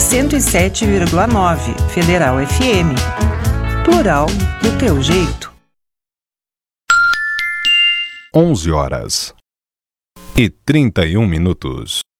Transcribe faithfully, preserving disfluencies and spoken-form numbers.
cento e sete vírgula nove Federal F M. Plural do teu jeito. onze horas e trinta e um minutos.